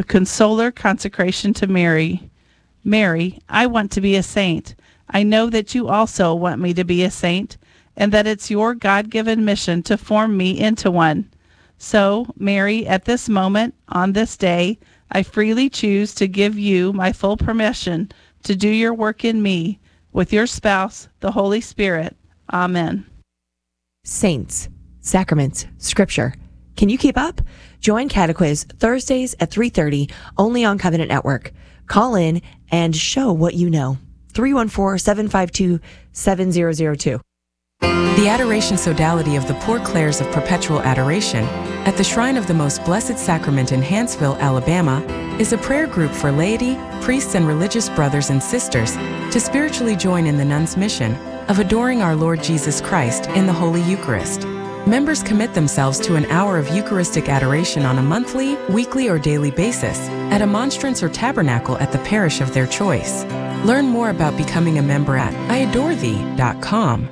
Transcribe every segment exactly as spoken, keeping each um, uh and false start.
consoler consecration to Mary. Mary, I want to be a saint. I know that you also want me to be a saint, and that it's your God-given mission to form me into one. So, Mary, at this moment, on this day, I freely choose to give you my full permission to do your work in me, with your spouse, the Holy Spirit. Amen. Saints, sacraments, scripture. Can you keep up? Join Catequiz Thursdays at three thirty, only on Covenant Network. Call in and show what you know. three one four, seven five two, seven zero zero two. The Adoration Sodality of the Poor Clares of Perpetual Adoration at the Shrine of the Most Blessed Sacrament in Hanceville, Alabama, is a prayer group for laity, priests, and religious brothers and sisters to spiritually join in the nuns' mission of adoring our Lord Jesus Christ in the Holy Eucharist. Members commit themselves to an hour of Eucharistic adoration on a monthly, weekly, or daily basis at a monstrance or tabernacle at the parish of their choice. Learn more about becoming a member at I adore thee dot com.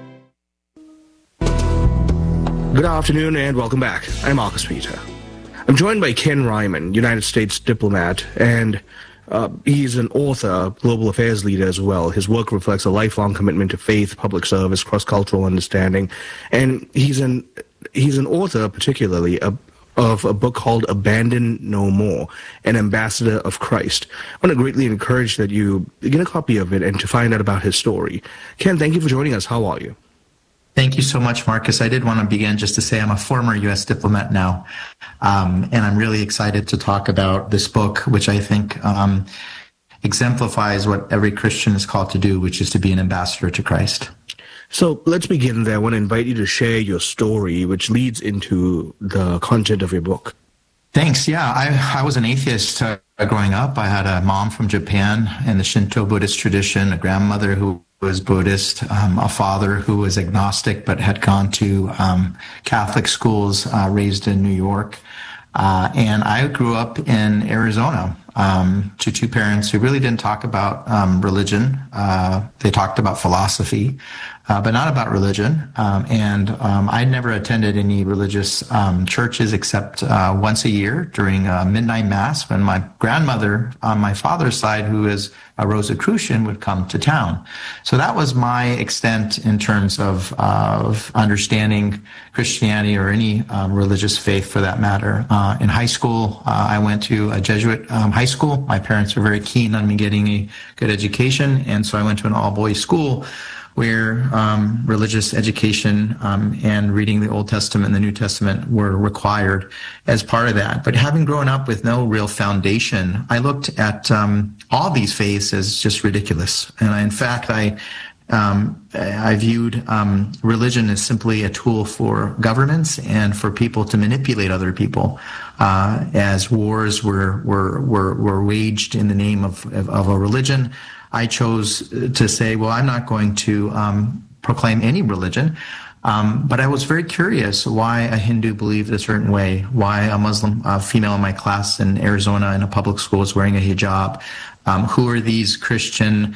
Good afternoon and welcome back. I'm Marcus Peter. I'm joined by Ken Ryman, United States diplomat, and uh, he's an author, global affairs leader as well. His work reflects a lifelong commitment to faith, public service, cross-cultural understanding, and he's an he's an author, particularly a, of a book called Abandon No More, an ambassador of Christ. I want to greatly encourage that you get a copy of it and to find out about his story. Ken, thank you for joining us. How are you? Thank you so much, Marcus. I did want to begin just to say I'm a former U S diplomat now, um, and I'm really excited to talk about this book, which I think um, exemplifies what every Christian is called to do, which is to be an ambassador to Christ. So let's begin there. I want to invite you to share your story, which leads into the content of your book. Thanks. Yeah, I, I was an atheist uh, growing up. I had a mom from Japan in the Shinto Buddhist tradition, a grandmother who was Buddhist, um, a father who was agnostic but had gone to um, Catholic schools, uh, raised in New York. Uh, and I grew up in Arizona um, to two parents who really didn't talk about um, religion. Uh, they talked about philosophy, uh, but not about religion. Um, and um, I never attended any religious um, churches except uh, once a year during uh, midnight mass when my grandmother on my father's side, who is a Rosicrucian, would come to town. So that was my extent in terms of, uh, of understanding Christianity or any um, religious faith for that matter. Uh, in high school, uh, I went to a Jesuit um, high school. My parents were very keen on me getting a good education, and so I went to an all-boys school where um, religious education um, and reading the Old Testament and the New Testament were required as part of that. But having grown up with no real foundation, I looked at um, all these faiths as just ridiculous. And I, in fact, I um, I viewed um, religion as simply a tool for governments and for people to manipulate other people, uh, as wars were were were were waged in the name of of, of a religion. I chose to say, well, I'm not going to um, proclaim any religion, um, but I was very curious why a Hindu believed a certain way, why a Muslim uh, female in my class in Arizona in a public school is wearing a hijab, um, who are these Christian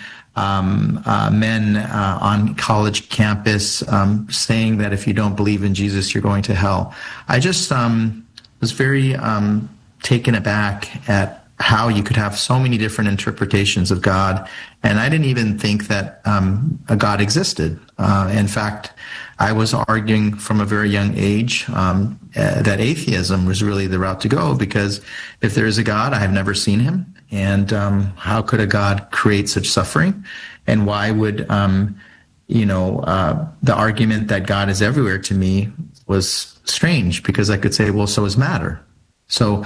um, uh, men uh, on college campus um, saying that if you don't believe in Jesus, you're going to hell. I just um, was very um, taken aback at how you could have so many different interpretations of God. And I didn't even think that um, a God existed. Uh, in fact, I was arguing from a very young age um, uh, that atheism was really the route to go, because if there is a God, I have never seen him. And um, how could a God create such suffering? And why would, um, you know, uh, the argument that God is everywhere to me was strange, because I could say, well, so is matter. So,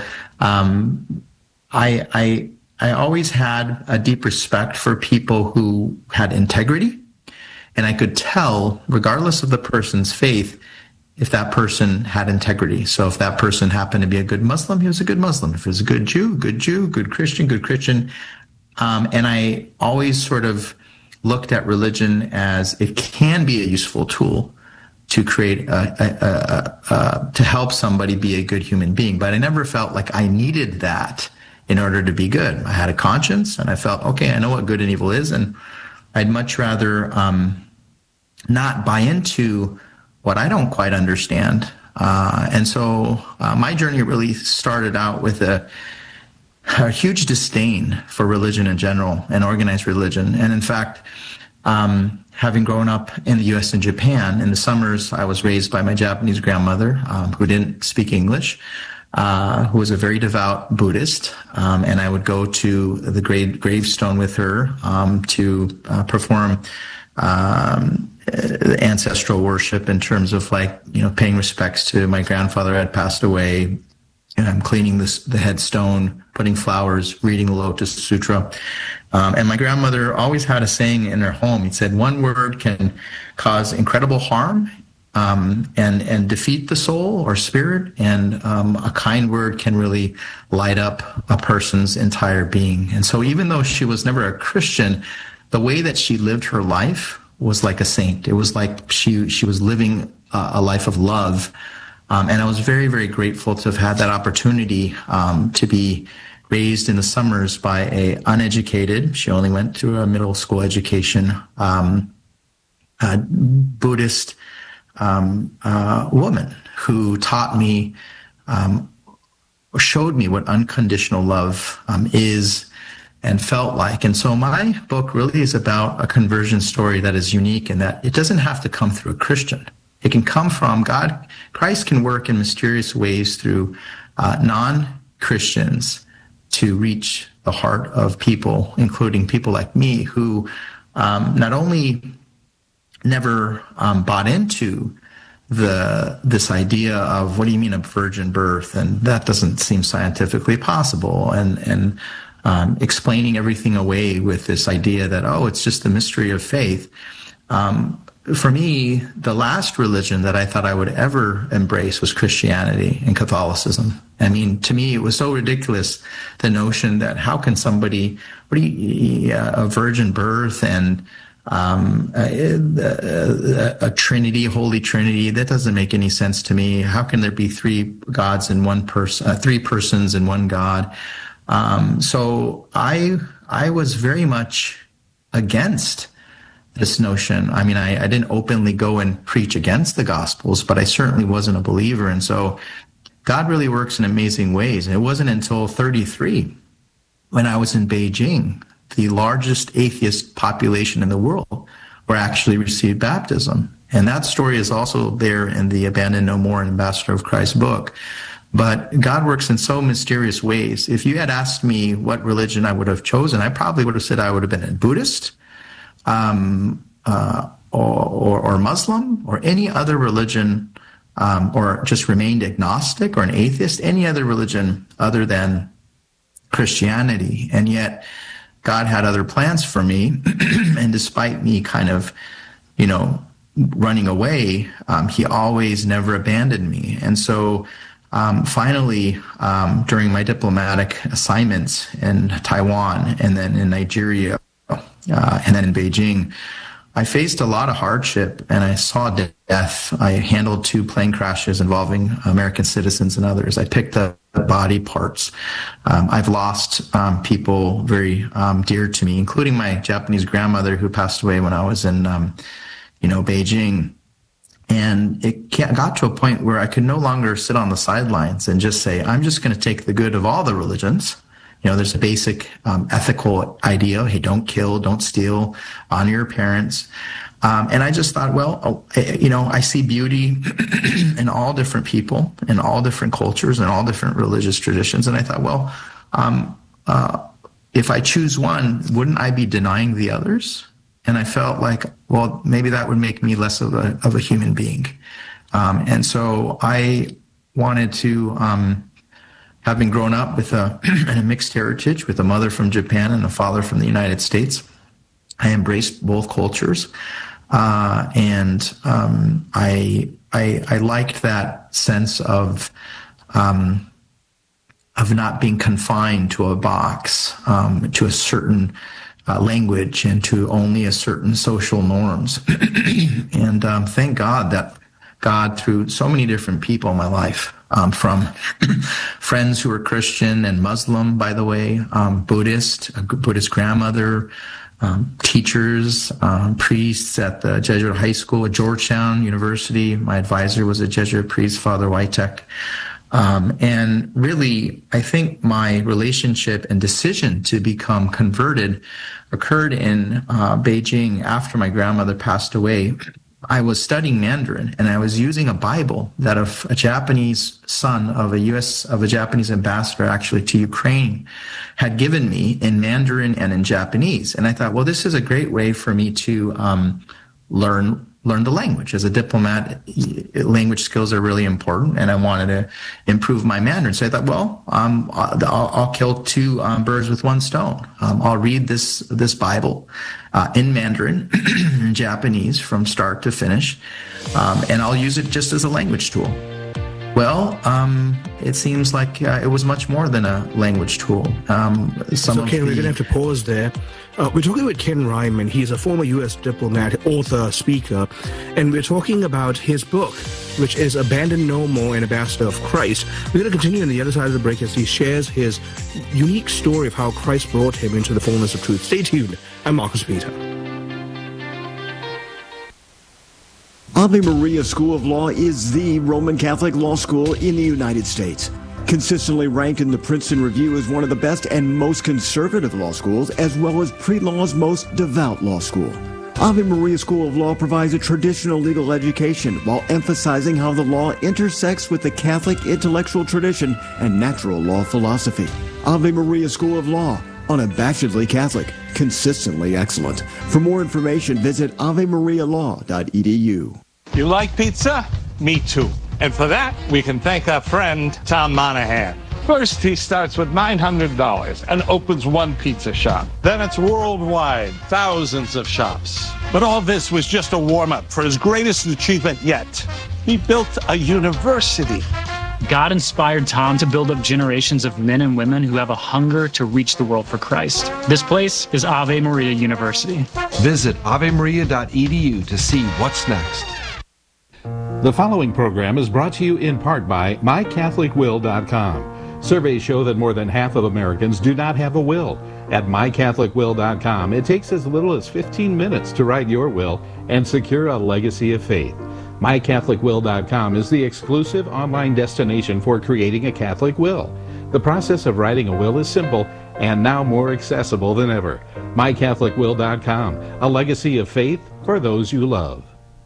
um, I, I I always had a deep respect for people who had integrity, and I could tell, regardless of the person's faith, if that person had integrity. So if that person happened to be a good Muslim, he was a good Muslim. If he was a good Jew, good Jew, good Christian, good Christian. Um, and I always sort of looked at religion as it can be a useful tool to create a, a, a, a, to help somebody be a good human being. But I never felt like I needed that in order to be good. I had a conscience, and I felt, okay, I know what good and evil is, and I'd much rather um, not buy into what I don't quite understand. Uh, and so uh, my journey really started out with a a huge disdain for religion in general and organized religion. And in fact, um, having grown up in the U S and Japan, in the summers, I was raised by my Japanese grandmother, um, who didn't speak English, uh, who was a very devout Buddhist. Um, and I would go to the grave, gravestone with her um, to uh, perform um, ancestral worship in terms of, like, you know, paying respects to my grandfather who had passed away. And I'm cleaning this, the headstone, putting flowers, reading the Lotus Sutra. Um, and my grandmother always had a saying in her home. He said, one word can cause incredible harm um, and, and defeat the soul or spirit. And um, a kind word can really light up a person's entire being. And so even though she was never a Christian, the way that she lived her life was like a saint. It was like she, she was living a, a life of love. Um, and I was very, very grateful to have had that opportunity um, to be raised in the summers by a uneducated, she only went through a middle school education, um, a Buddhist um, uh, woman who taught me, um, showed me what unconditional love um, is and felt like. And so my book really is about a conversion story that is unique in that it doesn't have to come through a Christian. It can come from God. Christ can work in mysterious ways through uh, non-Christians to reach the heart of people, including people like me who um, not only never um, bought into the this idea of, what do you mean a virgin birth? And that doesn't seem scientifically possible. And, and um, explaining everything away with this idea that, oh, it's just the mystery of faith. Um, For me, the last religion that I thought I would ever embrace was Christianity and Catholicism. I mean, to me, it was so ridiculous, the notion that how can somebody, what do you, a virgin birth and um, a, a, a Trinity, Holy Trinity, that doesn't make any sense to me. How can there be three gods in one person, uh, three persons in one God? Um, so I, I was very much against this notion. I mean, I, I didn't openly go and preach against the Gospels, but I certainly wasn't a believer. And so God really works in amazing ways. And it wasn't until thirty-three, when I was in Beijing, the largest atheist population in the world, where I actually received baptism. And that story is also there in the Abandon No More, Ambassador of Christ book. But God works in so mysterious ways. If you had asked me what religion I would have chosen, I probably would have said I would have been a Buddhist, Um, uh, or, or, or Muslim, or any other religion, um, or just remained agnostic or an atheist, any other religion other than Christianity. And yet God had other plans for me. And despite me kind of, you know, running away, um, he always never abandoned me. And so um, finally, um, during my diplomatic assignments in Taiwan and then in Nigeria, Uh, and then in Beijing, I faced a lot of hardship and I saw death. I handled two plane crashes involving American citizens and others. I picked up body parts. Um, I've lost um, people very um, dear to me, including my Japanese grandmother who passed away when I was in, um, you know, Beijing. And it got to a point where I could no longer sit on the sidelines and just say, I'm just going to take the good of all the religions. You know, there's a basic um, ethical idea. Hey, don't kill, don't steal, honor your parents. Um, and I just thought, well, oh, you know, I see beauty in all different people, in all different cultures, and all different religious traditions. And I thought, well, um, uh, if I choose one, wouldn't I be denying the others? And I felt like, well, maybe that would make me less of a of a human being. Um, and so I wanted to. Um, Having grown up with a, a mixed heritage, with a mother from Japan and a father from the United States, I embraced both cultures, uh, and um, I, I I liked that sense of um, of not being confined to a box, um, to a certain uh, language, and to only a certain social norms. And um, thank God that God, through so many different people in my life, um, from friends who were Christian and Muslim, by the way, um, Buddhist, a Buddhist grandmother, um, teachers, um, priests at the Jesuit high school at Georgetown University. My advisor was a Jesuit priest, Father Wojtek. Um, and really, I think my relationship and decision to become converted occurred in uh, Beijing after my grandmother passed away. I was studying Mandarin, and I was using a Bible that a, a Japanese son of a U S of a Japanese ambassador actually to Ukraine had given me in Mandarin and in Japanese. And I thought, well, this is a great way for me to um, learn learn the language. As a diplomat, language skills are really important, and I wanted to improve my Mandarin. So I thought, well, um, I'll, I'll kill two um, birds with one stone. Um, I'll read this this Bible uh, in Mandarin, in Japanese, from start to finish, um, and I'll use it just as a language tool. Well, um, it seems like uh, it was much more than a language tool. Um, some so, Ken, the... we're going to have to pause there. Uh, we're talking with Ken Ryman. He's a former U S diplomat, author, speaker, and we're talking about his book, which is Abandon No More, an Ambassador of Christ. We're going to continue on the other side of the break as he shares his unique story of how Christ brought him into the fullness of truth. Stay tuned. I'm Marcus Peter. Ave Maria School of Law is the Roman Catholic law school in the United States. Consistently ranked in the Princeton Review as one of the best and most conservative law schools, as well as pre-law's most devout law school. Ave Maria School of Law provides a traditional legal education while emphasizing how the law intersects with the Catholic intellectual tradition and natural law philosophy. Ave Maria School of Law, unabashedly Catholic, consistently excellent. For more information, visit ave maria law dot e d u. You like pizza? Me too. And for that, we can thank our friend, Tom Monahan. First, he starts with nine hundred dollars and opens one pizza shop. Then it's worldwide, thousands of shops. But all this was just a warm-up for his greatest achievement yet. He built a university. God inspired Tom to build up generations of men and women who have a hunger to reach the world for Christ. This place is Ave Maria University. Visit ave maria dot e d u to see what's next. The following program is brought to you in part by my catholic will dot com. Surveys show that more than half of Americans do not have a will. At my catholic will dot com, it takes as little as fifteen minutes to write your will and secure a legacy of faith. my catholic will dot com is the exclusive online destination for creating a Catholic will. The process of writing a will is simple and now more accessible than ever. my catholic will dot com, a legacy of faith for those you love.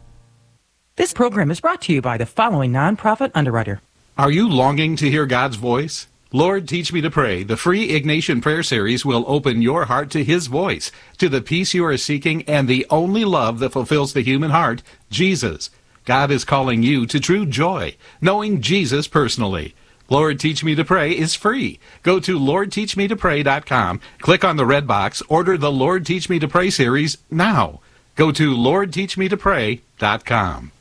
This program is brought to you by the following nonprofit underwriter. Are you longing to hear God's voice? Lord, Teach Me to Pray, the free Ignatian Prayer Series will open your heart to His voice, to the peace you are seeking, and the only love that fulfills the human heart, Jesus. God is calling you to true joy, knowing Jesus personally. Lord, Teach Me to Pray is free. Go to lord teach me to pray dot com, click on the red box, order the Lord, Teach Me to Pray series now. Go to lord teach me to pray dot com.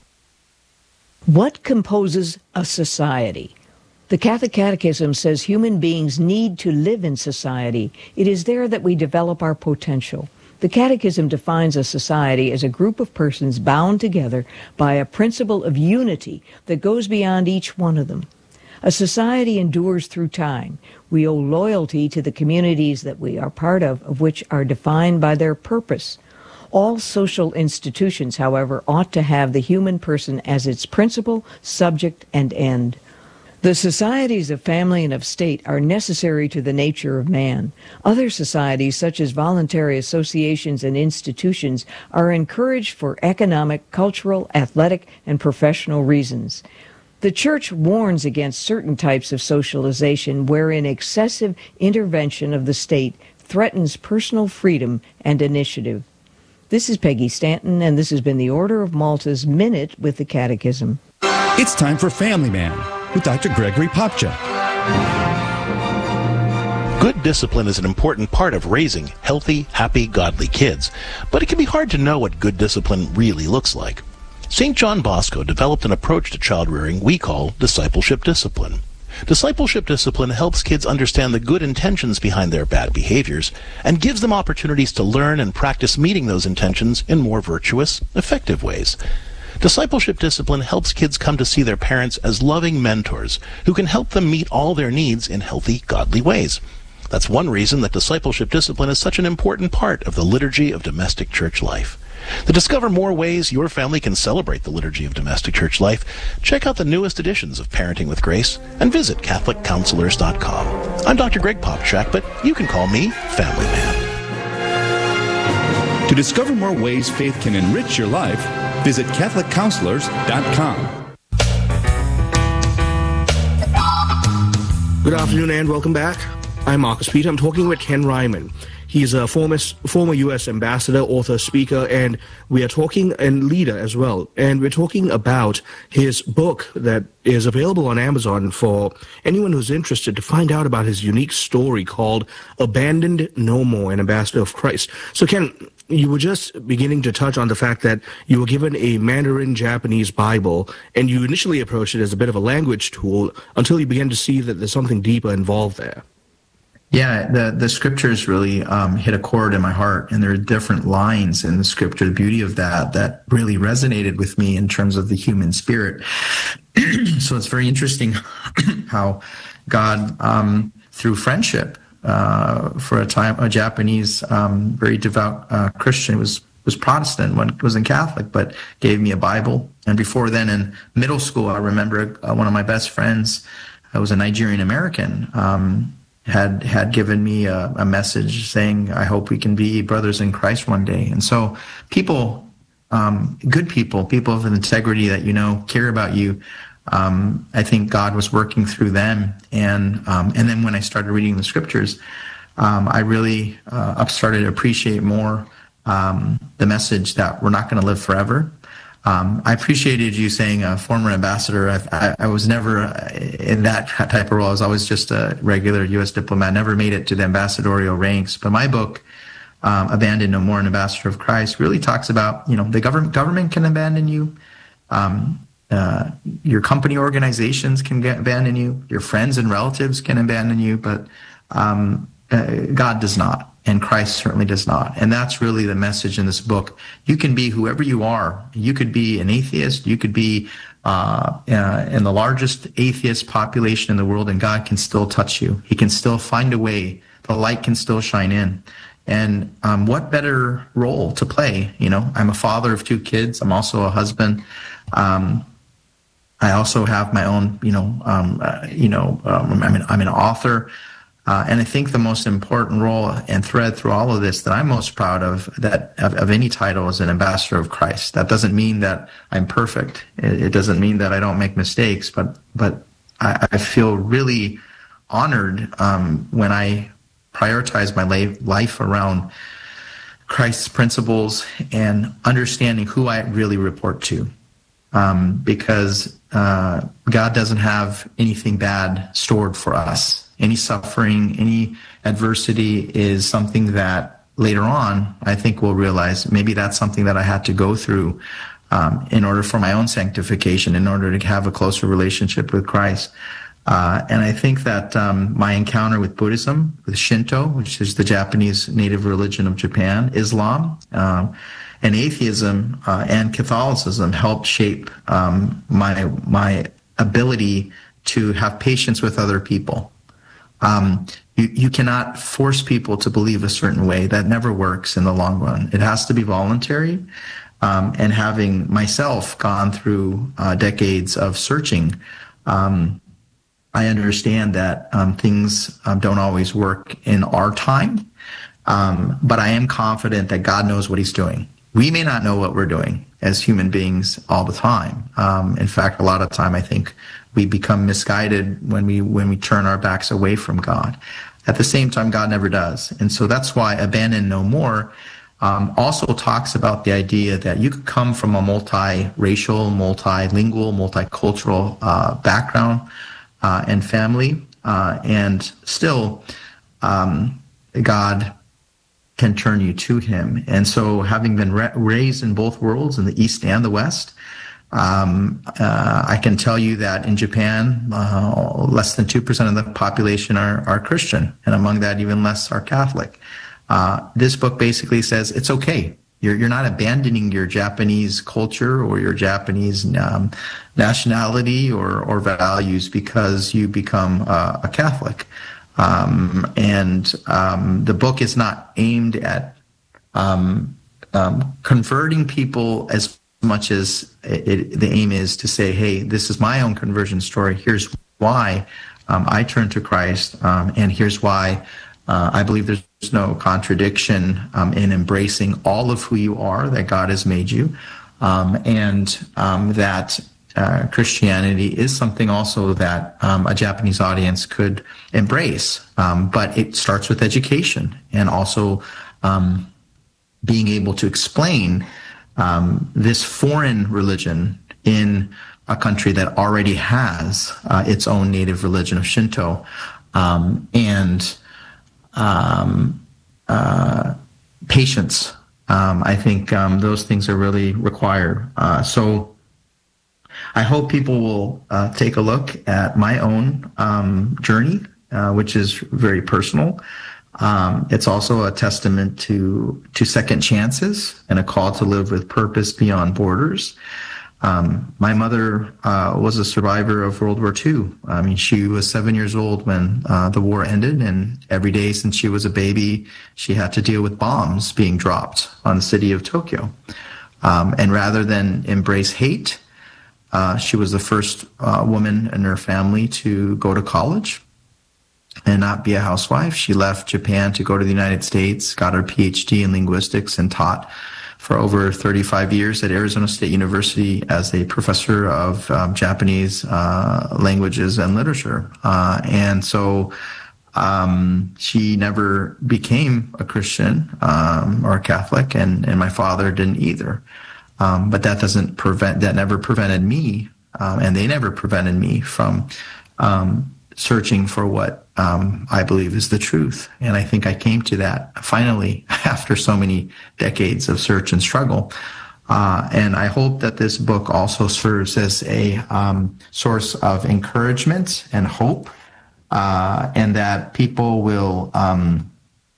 What composes a society? The Catholic Catechism says human beings need to live in society. It is there that we develop our potential. The Catechism defines a society as a group of persons bound together by a principle of unity that goes beyond each one of them. A society endures through time. We owe loyalty to the communities that we are part of, of which are defined by their purpose. All social institutions, however, ought to have the human person as its principal, subject, and end. The societies of family and of state are necessary to the nature of man. Other societies, such as voluntary associations and institutions, are encouraged for economic, cultural, athletic, and professional reasons. The Church warns against certain types of socialization wherein excessive intervention of the state threatens personal freedom and initiative. This is Peggy Stanton, and this has been the Order of Malta's Minute with the Catechism. It's time for Family Man with Doctor Gregory Popcha. Good discipline is an important part of raising healthy, happy, godly kids, but it can be hard to know what good discipline really looks like. Saint John Bosco developed an approach to child rearing we call discipleship discipline. Discipleship discipline helps kids understand the good intentions behind their bad behaviors and gives them opportunities to learn and practice meeting those intentions in more virtuous, effective ways. Discipleship discipline helps kids come to see their parents as loving mentors who can help them meet all their needs in healthy, godly ways. That's one reason that discipleship discipline is such an important part of the liturgy of domestic church life. To discover more ways your family can celebrate the liturgy of domestic church life, check out the newest editions of Parenting with Grace and visit Catholic Counselors dot com. I'm Doctor Greg Popchak, but you can call me Family Man. To discover more ways faith can enrich your life, visit Catholic Counselors dot com. Good afternoon and welcome back. I'm Marcus Peter. I'm talking with Ken Ryman. He's a former former U S ambassador, author, speaker, and we are talking, and leader as well. And we're talking about his book that is available on Amazon for anyone who's interested to find out about his unique story called Abandoned No More, an Ambassador of Christ. So Ken, you were just beginning to touch on the fact that you were given a Mandarin Japanese Bible, and you initially approached it as a bit of a language tool until you began to see that there's something deeper involved there. Yeah, the, the scriptures really um, hit a chord in my heart, and there are different lines in the scripture, the beauty of that, that really resonated with me in terms of the human spirit. So it's very interesting how God, um, through friendship, uh, for a time, a Japanese, um, very devout uh, Christian, was was Protestant, one wasn't Catholic, but gave me a Bible. And before then, in middle school, I remember uh, one of my best friends, I was a Nigerian American, um, had had given me a, a message saying, I hope we can be brothers in Christ one day. And so people, um, good people, people of integrity that you know care about you, um, I think God was working through them. And um, and then when I started reading the scriptures, um, I really uh, started to appreciate more um, the message that we're not going to live forever. Um, I appreciated you saying a former ambassador. I, I, I was never in that type of role. I was always just a regular U S diplomat, never made it to the ambassadorial ranks. But my book, um, Abandoned No More, an Ambassador of Christ, really talks about, you know, the government government can abandon you. Um, uh, your company organizations can get, abandon you. Your friends and relatives can abandon you. But um, uh, God does not. And Christ certainly does not. And that's really the message in this book. You can be whoever you are. You could be an atheist. You could be uh, uh, in the largest atheist population in the world, and God can still touch you. He can still find a way. The light can still shine in. And um, what better role to play? You know, I'm a father of two kids. I'm also a husband. Um, I also have my own, you know, um, uh, you know, um, I'm, an, I'm an author. Uh, and I think the most important role and thread through all of this that I'm most proud of, that of, of any title, is an ambassador of Christ. That doesn't mean that I'm perfect. It, it doesn't mean that I don't make mistakes, but but I, I feel really honored um, when I prioritize my life around Christ's principles and understanding who I really report to. Um, because uh, God doesn't have anything bad stored for us. Any suffering, any adversity is something that later on, I think we'll realize maybe that's something that I had to go through um, in order for my own sanctification, in order to have a closer relationship with Christ. Uh, and I think that um, my encounter with Buddhism, with Shinto, which is the Japanese native religion of Japan, Islam, um, and atheism uh, and Catholicism helped shape um, my my ability to have patience with other people. Um, you, you cannot force people to believe a certain way. That never works in the long run. It has to be voluntary. Um, and having myself gone through uh, decades of searching, um, I understand that um, things um, don't always work in our time. Um, but I am confident that God knows what he's doing. We may not know what we're doing as human beings all the time. Um, in fact, a lot of time I think we become misguided when we when we turn our backs away from God. At the same time, God never does. And so that's why Abandon No More um, also talks about the idea that you could come from a multiracial, multilingual, multicultural uh, background uh, and family, uh, and still um, God can turn you to him. And so having been ra- raised in both worlds, in the East and the West, Um, uh, I can tell you that in Japan, uh, less than two percent of the population are, are Christian, and among that, even less are Catholic. Uh, this book basically says it's okay. You're, you're not abandoning your Japanese culture or your Japanese um, nationality or, or values because you become uh, a Catholic. Um, and um, the book is not aimed at um, um, converting people as much as it, it, the aim is to say, hey, this is my own conversion story. Here's why um, I turned to Christ, um, and here's why uh, I believe there's no contradiction um, in embracing all of who you are, that God has made you, um, and um, that uh, Christianity is something also that um, a Japanese audience could embrace. Um, but it starts with education and also um, being able to explain um, this foreign religion in a country that already has uh, its own native religion of Shinto, um, and um, uh, patience. Um, I think um, those things are really required. Uh, so I hope people will uh, take a look at my own um, journey, uh, which is very personal. Um, it's also a testament to to second chances and a call to live with purpose beyond borders. Um, my mother uh, was a survivor of World War Two. I mean, she was seven years old when uh, the war ended, and every day since she was a baby, she had to deal with bombs being dropped on the city of Tokyo. Um, and rather than embrace hate, uh, she was the first uh, woman in her family to go to college and not be a housewife. She left Japan to go to the United States, got her P H D in linguistics, and taught for over thirty-five years at Arizona State University as a professor of um, Japanese uh, languages and literature. Uh, and so um, she never became a Christian um, or a Catholic, and, and my father didn't either. Um, but that doesn't prevent, that never prevented me, um, and they never prevented me from um, searching for what um, I believe is the truth. And I think I came to that finally after so many decades of search and struggle. Uh, and I hope that this book also serves as a um, source of encouragement and hope, uh, and that people will um,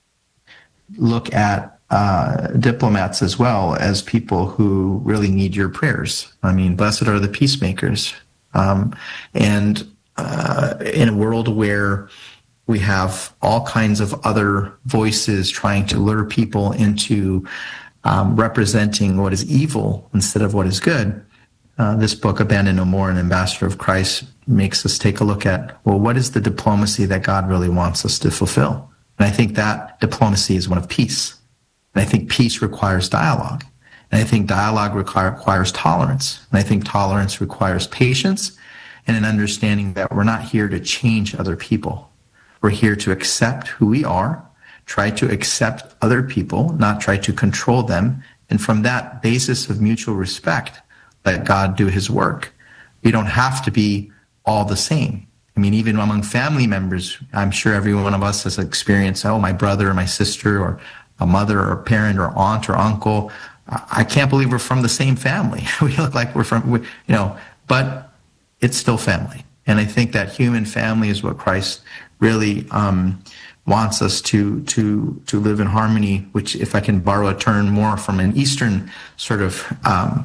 look at uh, diplomats as well as people who really need your prayers. I mean, blessed are the peacemakers. Um, and Uh, in a world where we have all kinds of other voices trying to lure people into um, representing what is evil instead of what is good, uh, this book, Abandon No More, an Ambassador of Christ, makes us take a look at, well, what is the diplomacy that God really wants us to fulfill? And I think that diplomacy is one of peace. And I think peace requires dialogue. And I think dialogue require, requires tolerance. And I think tolerance requires patience and an understanding that we're not here to change other people. We're here to accept who we are, try to accept other people, not try to control them. And from that basis of mutual respect, let God do his work. We don't have to be all the same. I mean, even among family members, I'm sure every one of us has experienced, oh, my brother or my sister or a mother or a parent or aunt or uncle, I can't believe we're from the same family. We look like we're from, you know, but it's still family. And I think that human family is what Christ really um, wants us to to to live in harmony, which, if I can borrow a term more from an Eastern sort of um,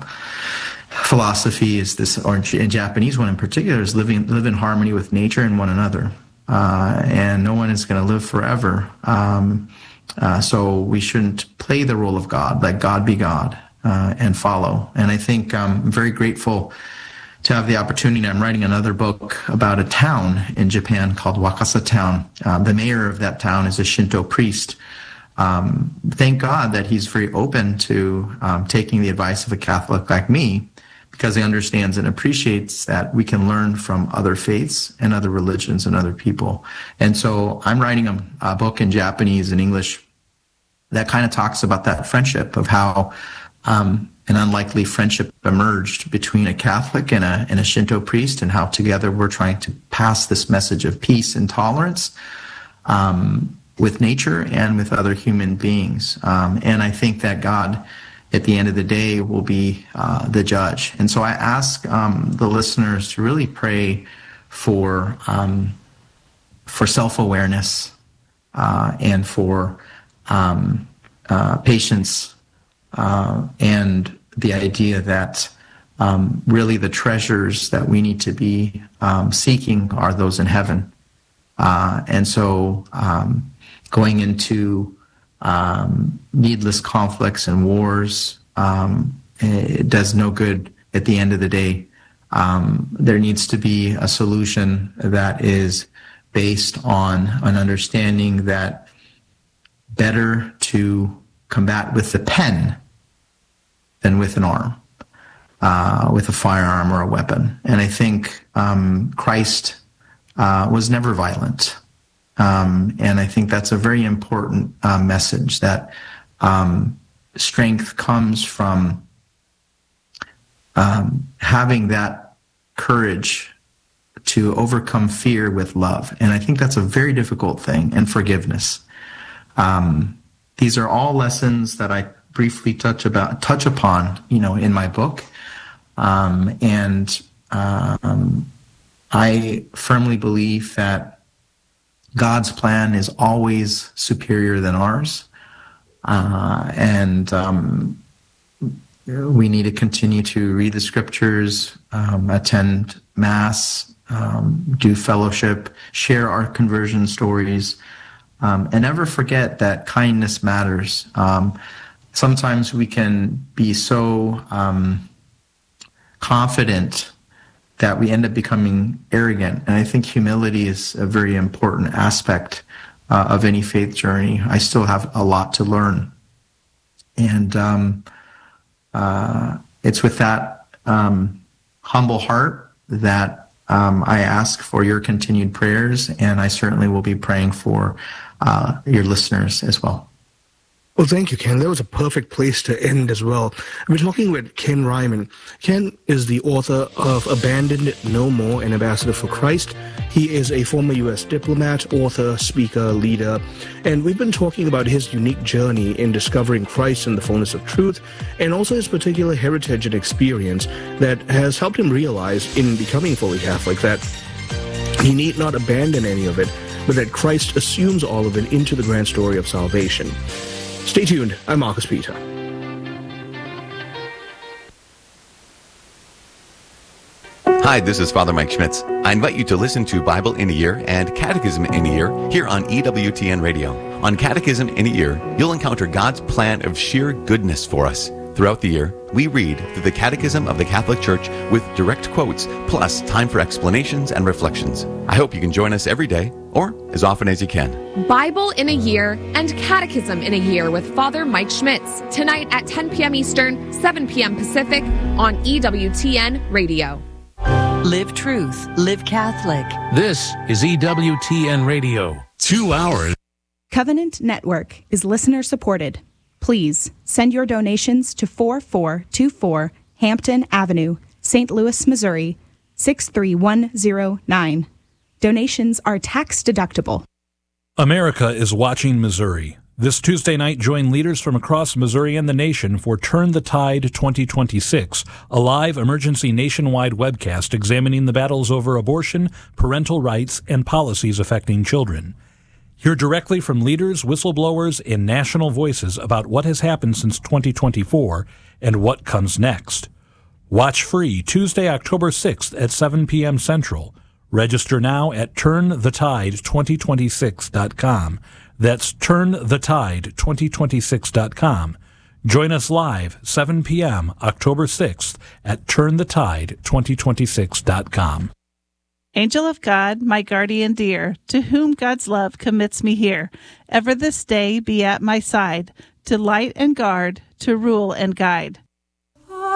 philosophy, is this, or a Japanese one in particular, is living live in harmony with nature and one another. Uh, and no one is going to live forever. Um, uh, so we shouldn't play the role of God. Let God be God uh, and follow. And I think um, I'm very grateful to have the opportunity. I'm writing another book about a town in Japan called Wakasa Town. Um, the mayor of that town is a Shinto priest. Um, thank God that he's very open to um, taking the advice of a Catholic like me, because he understands and appreciates that we can learn from other faiths and other religions and other people. And so I'm writing a, a book in Japanese and English that kind of talks about that friendship, of how um, an unlikely friendship emerged between a Catholic and a, and a Shinto priest, and how together we're trying to pass this message of peace and tolerance um, with nature and with other human beings. Um, and I think that God, at the end of the day, will be uh, the judge. And so I ask um, the listeners to really pray for um, for self-awareness uh, and for um, uh, patience uh, and the idea that um, really the treasures that we need to be um, seeking are those in heaven. Uh, and so um, going into um, needless conflicts and wars. Um, it does no good at the end of the day. Um, there needs to be a solution that is based on an understanding that better to combat with the pen than with an arm, uh, with a firearm or a weapon. And I think um, Christ uh, was never violent. Um, and I think that's a very important uh, message, that um, strength comes from um, having that courage to overcome fear with love. And I think that's a very difficult thing, and forgiveness. Um, these are all lessons that I briefly touch about, touch upon, you know, in my book. Um, and um, I firmly believe that God's plan is always superior than ours. Uh, and um, we need to continue to read the scriptures, um, attend Mass, um, do fellowship, share our conversion stories, um, and never forget that kindness matters. Um, sometimes we can be so um, confident that we end up becoming arrogant. And I think humility is a very important aspect uh, of any faith journey. I still have a lot to learn. And um, uh, it's with that um, humble heart that um, I ask for your continued prayers, and I certainly will be praying for uh, your listeners as well. Well, thank you, Ken. That was a perfect place to end as well. We're talking with Ken Ryman. Ken is the author of Abandoned No More, an Ambassador for Christ. He is a former U S diplomat, author, speaker, leader, and we've been talking about his unique journey in discovering Christ in the fullness of truth, and also his particular heritage and experience that has helped him realize in becoming fully Catholic that he need not abandon any of it, but that Christ assumes all of it into the grand story of salvation. Stay tuned. I'm Marcus Peter. Hi, this is Father Mike Schmitz. I invite you to listen to Bible in a Year and Catechism in a Year here on E W T N Radio. On Catechism in a Year, you'll encounter God's plan of sheer goodness for us. Throughout the year, we read through the Catechism of the Catholic Church with direct quotes, plus time for explanations and reflections. I hope you can join us every day, or as often as you can. Bible in a Year and Catechism in a Year with Father Mike Schmitz, tonight at ten p.m. Eastern, seven p.m. Pacific on E W T N Radio. Live truth, live Catholic. This is E W T N Radio. Two hours. Covenant Network is listener supported. Please send your donations to four four two four Hampton Avenue, Saint Louis, Missouri, six three one zero nine. Donations are tax deductible. America is watching Missouri. This Tuesday night, join leaders from across Missouri and the nation for Turn the Tide twenty twenty-six, a live emergency nationwide webcast examining the battles over abortion, parental rights, and policies affecting children. Hear directly from leaders, whistleblowers, and national voices about what has happened since twenty twenty-four and what comes next. Watch free Tuesday, October sixth at seven p.m. Central. Register now at turn the tide twenty twenty-six dot com. That's turn the tide twenty twenty-six dot com. Join us live seven p.m. October sixth at turn the tide twenty twenty-six dot com. Angel of God, my guardian dear, to whom God's love commits me here, ever this day be at my side, to light and guard, to rule and guide.